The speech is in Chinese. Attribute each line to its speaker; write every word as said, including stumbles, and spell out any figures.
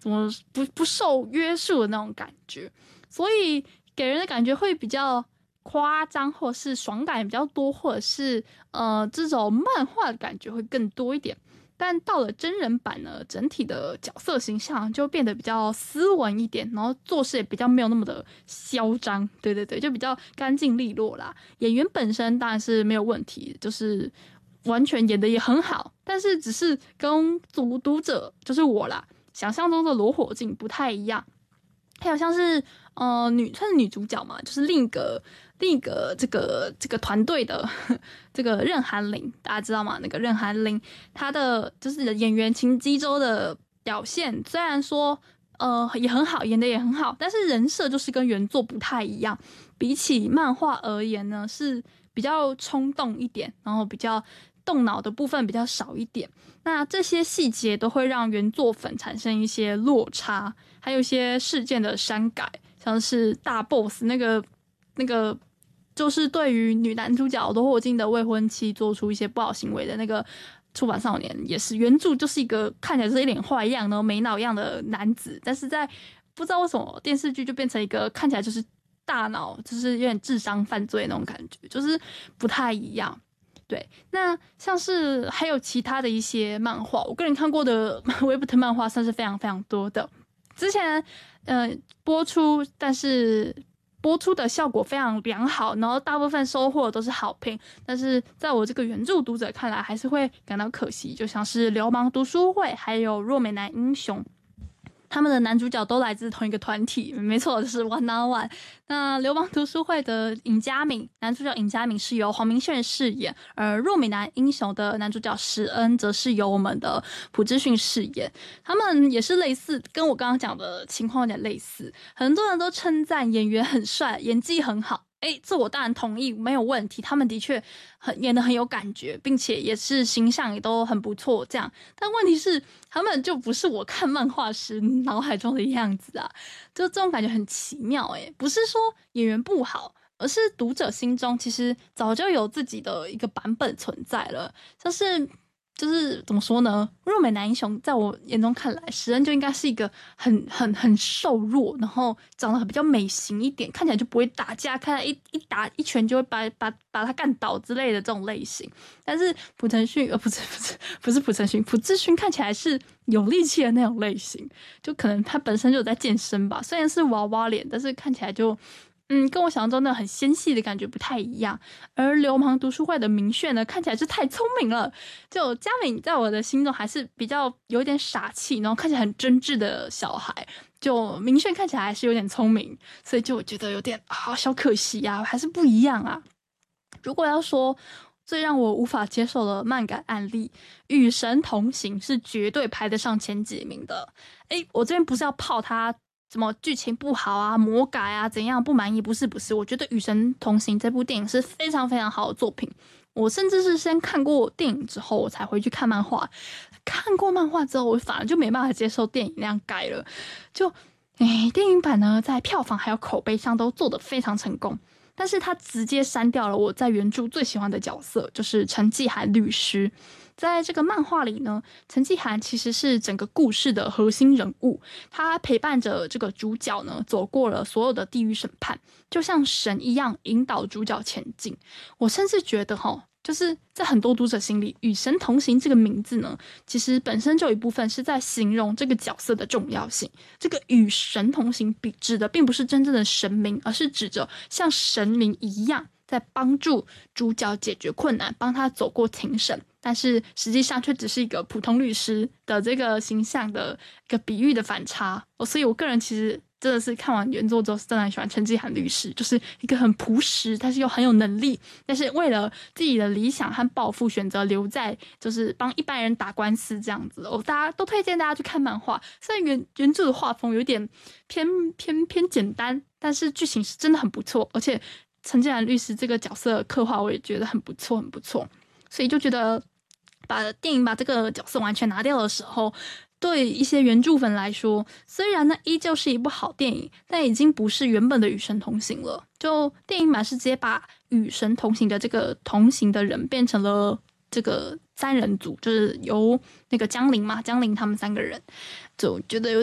Speaker 1: 怎么不不受约束的那种感觉，所以给人的感觉会比较夸张，或者是爽感比较多，或者是呃这种漫画的感觉会更多一点。但到了真人版呢，整体的角色形象就变得比较斯文一点，然后做事也比较没有那么的嚣张，对对对，就比较干净利落啦。演员本身当然是没有问题，就是完全演的也很好，但是只是跟读读者就是我啦想象中的罗火镜不太一样。还有像是呃女算是女主角嘛，就是另一个另一个这个这个团队的这个任涵玲，大家知道吗？那个任涵玲，她的就是演员秦基周的表现，虽然说呃也很好，演的也很好，但是人设就是跟原作不太一样。比起漫画而言呢，是比较冲动一点，然后比较动脑的部分比较少一点。那这些细节都会让原作粉产生一些落差，还有一些事件的删改，像是大 boss 那个那个，就是对于女男主角罗火镜的未婚妻做出一些不好行为的那个出版少年，也是原著就是一个看起来就是一脸坏样然后没脑样的男子，但是在不知道为什么电视剧就变成一个看起来就是大脑就是有点智商犯罪那种感觉，就是不太一样。对，那像是还有其他的一些漫画，我个人看过的Webtoon漫画算是非常非常多的。之前呃播出，但是播出的效果非常良好，然后大部分收获都是好评，但是在我这个原著读者看来，还是会感到可惜。就像是流氓读书会，还有弱美男英雄。他们的男主角都来自同一个团体，没错，就是 One on One。那流氓读书会的尹家敏，男主角尹家敏是由黄明炫饰演，而弱美男英雄的男主角石恩则是由我们的朴智勋饰演。他们也是类似，跟我刚刚讲的情况有点类似，很多人都称赞演员很帅，演技很好。哎，这我当然同意，没有问题。他们的确很演得很有感觉，并且也是形象也都很不错，这样。但问题是，他们就不是我看漫画时脑海中的样子啊，就这种感觉很奇妙。哎，不是说演员不好，而是读者心中其实早就有自己的一个版本存在了，就是。就是怎么说呢？弱美男英雄在我眼中看来，石恩就应该是一个很很很瘦弱，然后长得比较美型一点，看起来就不会打架，看来一一打一拳就会把把把他干倒之类的这种类型。但是朴成勋呃不是不是不是朴成勋，朴智勋看起来是有力气的那种类型，就可能他本身就有在健身吧，虽然是娃娃脸，但是看起来就。嗯，跟我想象中的很纤细的感觉不太一样。而流氓读书会的明炫呢，看起来是太聪明了。就佳敏在我的心中还是比较有点傻气，然后看起来很真挚的小孩。就明炫看起来还是有点聪明，所以就我觉得有点啊小可惜啊，还是不一样啊。如果要说最让我无法接受的漫改案例，《与神同行》是绝对排得上前几名的。诶，我这边不是要泡他。什么剧情不好啊，魔改啊，怎样不满意？不是不是，我觉得《与神同行》这部电影是非常非常好的作品。我甚至是先看过电影之后，我才回去看漫画。看过漫画之后，我反而就没办法接受电影那样改了。就，诶，电影版呢，在票房还有口碑上都做得非常成功。但是他直接删掉了我在原著最喜欢的角色，就是陈纪涵律师。在这个漫画里呢，陈纪涵其实是整个故事的核心人物，他陪伴着这个主角呢，走过了所有的地狱审判，就像神一样引导主角前进。我甚至觉得齁，就是在很多读者心里，与神同行这个名字呢，其实本身就有一部分是在形容这个角色的重要性。这个与神同行比指的并不是真正的神明，而是指着像神明一样在帮助主角解决困难，帮他走过庭审，但是实际上却只是一个普通律师的这个形象的一个比喻的反差。所以我个人其实真的是看完原作之后是真的很喜欢陈纪涵律师，就是一个很朴实但是又很有能力，但是为了自己的理想和抱负选择留在就是帮一般人打官司这样子。我大家都推荐大家去看漫画，虽然原原著的画风有点偏偏偏简单，但是剧情是真的很不错，而且陈纪涵律师这个角色刻画我也觉得很不错很不错，所以就觉得把电影把这个角色完全拿掉的时候，对一些原著粉来说，虽然呢依旧是一部好电影，但已经不是原本的与神同行了。就电影版是直接把与神同行的这个同行的人变成了这个三人组，就是由那个江玲嘛，江玲他们三个人，就觉得有